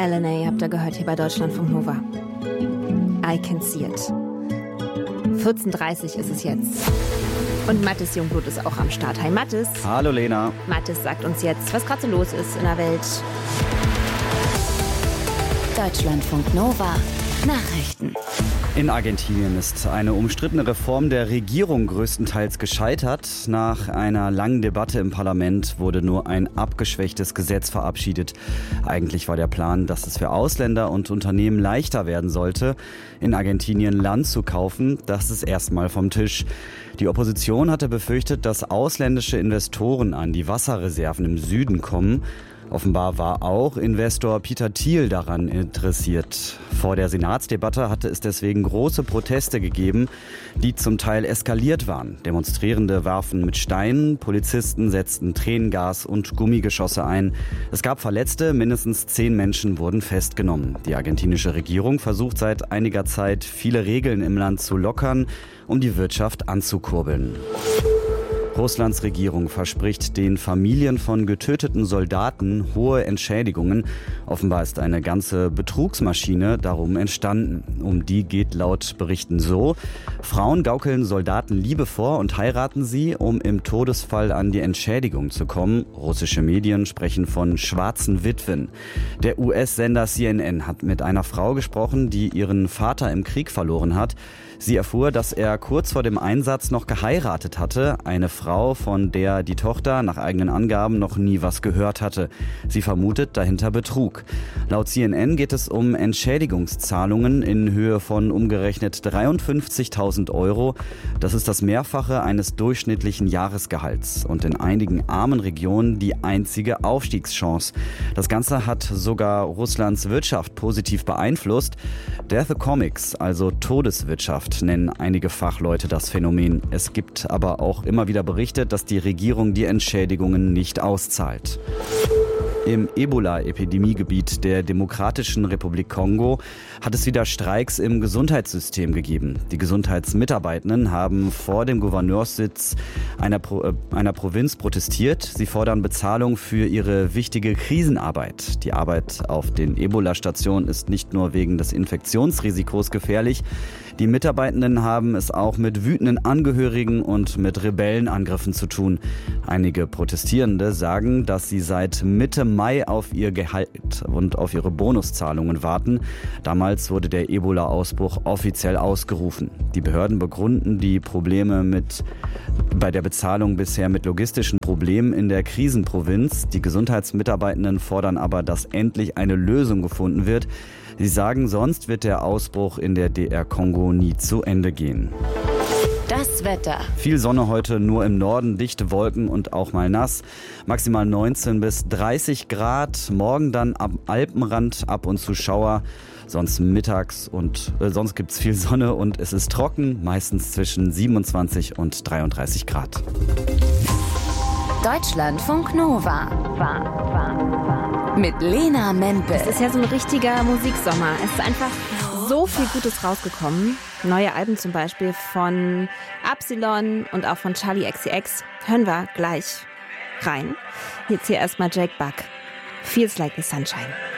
LNA habt ihr gehört hier bei Deutschlandfunk Nova. I can see it. 14:30 ist es jetzt. Und Mathis Jungblut ist auch am Start. Hi Mathis. Hallo Lena. Mathis sagt uns jetzt, was gerade so los ist in der Welt. Deutschlandfunk Nova Nachrichten. In Argentinien ist eine umstrittene Reform der Regierung größtenteils gescheitert. Nach einer langen Debatte im Parlament wurde nur ein abgeschwächtes Gesetz verabschiedet. Eigentlich war der Plan, dass es für Ausländer und Unternehmen leichter werden sollte, in Argentinien Land zu kaufen. Das ist erstmal vom Tisch. Die Opposition hatte befürchtet, dass ausländische Investoren an die Wasserreserven im Süden kommen. Offenbar war auch Investor Peter Thiel daran interessiert. Vor der Senatsdebatte hatte es deswegen große Proteste gegeben, die zum Teil eskaliert waren. Demonstrierende warfen mit Steinen, Polizisten setzten Tränengas und Gummigeschosse ein. Es gab Verletzte, mindestens 10 Menschen wurden festgenommen. Die argentinische Regierung versucht seit einiger Zeit, viele Regeln im Land zu lockern, um die Wirtschaft anzukurbeln. Russlands Regierung verspricht den Familien von getöteten Soldaten hohe Entschädigungen. Offenbar ist eine ganze Betrugsmaschine darum entstanden. Um die geht laut Berichten so: Frauen gaukeln Soldaten Liebe vor und heiraten sie, um im Todesfall an die Entschädigung zu kommen. Russische Medien sprechen von schwarzen Witwen. Der US-Sender CNN hat mit einer Frau gesprochen, die ihren Vater im Krieg verloren hat. Sie erfuhr, dass er kurz vor dem Einsatz noch geheiratet hatte. Eine Frau, von der die Tochter nach eigenen Angaben noch nie was gehört hatte. Sie vermutet dahinter Betrug. Laut CNN geht es um Entschädigungszahlungen in Höhe von umgerechnet 53.000 Euro. Das ist das Mehrfache eines durchschnittlichen Jahresgehalts und in einigen armen Regionen die einzige Aufstiegschance. Das Ganze hat sogar Russlands Wirtschaft positiv beeinflusst. Death Comics, also Todeswirtschaft, nennen einige Fachleute das Phänomen. Es gibt aber auch immer wieder Berichte, dass die Regierung die Entschädigungen nicht auszahlt. Im Ebola-Epidemiegebiet der Demokratischen Republik Kongo hat es wieder Streiks im Gesundheitssystem gegeben. Die Gesundheitsmitarbeitenden haben vor dem Gouverneurssitz einer Provinz protestiert. Sie fordern Bezahlung für ihre wichtige Krisenarbeit. Die Arbeit auf den Ebola-Stationen ist nicht nur wegen des Infektionsrisikos gefährlich. Die Mitarbeitenden haben es auch mit wütenden Angehörigen und mit Rebellenangriffen zu tun. Einige Protestierende sagen, dass sie seit Mitte Mai auf ihr Gehalt und auf ihre Bonuszahlungen warten. Damals wurde der Ebola-Ausbruch offiziell ausgerufen. Die Behörden begründen die Probleme bei der Bezahlung bisher mit logistischen Problemen in der Krisenprovinz. Die Gesundheitsmitarbeitenden fordern aber, dass endlich eine Lösung gefunden wird. Sie sagen, sonst wird der Ausbruch in der DR Kongo nie zu Ende gehen. Das Wetter. Viel Sonne heute, nur im Norden, dichte Wolken und auch mal nass. Maximal 19 bis 30 Grad. Morgen dann am Alpenrand ab und zu Schauer. Sonst sonst gibt's viel Sonne und es ist trocken, meistens zwischen 27 und 33 Grad. Deutschlandfunk Nova. Mit Lena Mempel. Es ist ja so ein richtiger Musiksommer. Es ist einfach so viel Gutes rausgekommen. Neue Alben zum Beispiel von Absilon und auch von Charli XCX. Hören wir gleich rein. Jetzt hier erstmal Jake Buck. Feels like the sunshine.